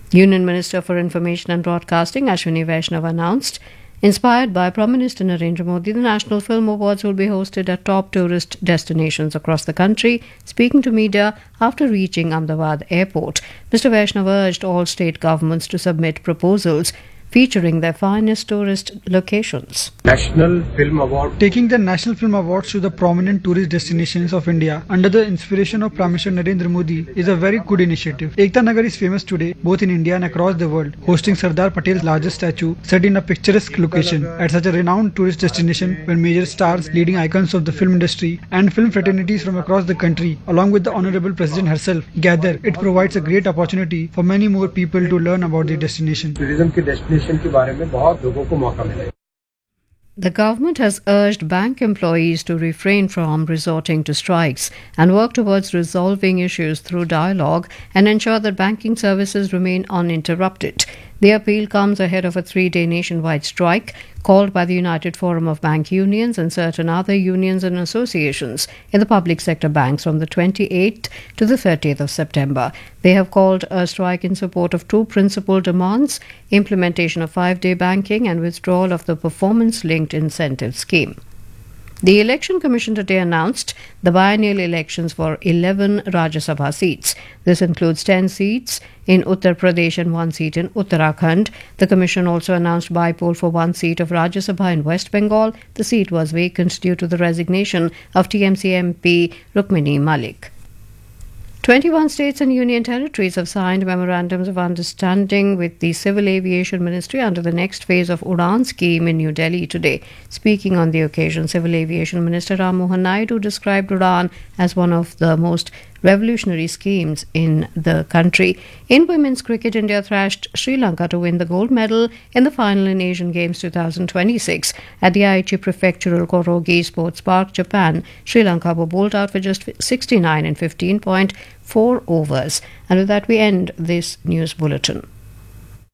Union Minister for Information and Broadcasting Ashwini Vaishnav announced, inspired by Prime Minister Narendra Modi, the National Film Awards will be hosted at top tourist destinations across the country. Speaking to media after reaching Ahmedabad Airport, Mr. Vaishnav urged all state governments to submit proposals featuring their finest tourist locations. National Film Award. Taking the National Film Awards to the prominent tourist destinations of India under the inspiration of Prime Minister Narendra Modi is a very good initiative. Ekta Nagar is famous today both in India and across the world, hosting Sardar Patel's largest statue set in a picturesque location at such a renowned tourist destination where major stars, leading icons of the film industry and film fraternities from across the country along with the Honorable President herself gather. It provides a great opportunity for many more people to learn about the destination. Tourism के destination के बारे में बहुत लोगों को मौका मिलेगा. The government has urged bank employees to refrain from resorting to strikes and work towards resolving issues through dialogue and ensure that banking services remain uninterrupted. The appeal comes ahead of a 3-day nationwide strike called by the United Forum of Bank Unions and certain other unions and associations in the public sector banks from the 28th to the 30th of September. They have called a strike in support of two principal demands: implementation of 5-day banking and withdrawal of the performance-linked incentive scheme. The Election Commission today announced the biennial elections for 11 Rajya Sabha seats. This includes 10 seats in Uttar Pradesh and 1 seat in Uttarakhand. The Commission also announced by-poll for 1 seat of Rajya Sabha in West Bengal. The seat was vacant due to the resignation of TMC MP Rukmini Malik. 21 states and union territories have signed memorandums of understanding with the Civil Aviation Ministry under the next phase of Udan scheme in New Delhi today. Speaking on the occasion, Civil Aviation Minister Ram Mohan Naidu described Udan as one of the most revolutionary schemes in the country. In women's cricket, India thrashed Sri Lanka to win the gold medal in the final in Asian Games 2026. At the Aichi Prefectural Korogi Sports Park, Japan, Sri Lanka were bowled out for just 69 in 15.4 overs. And with that, we end this news bulletin.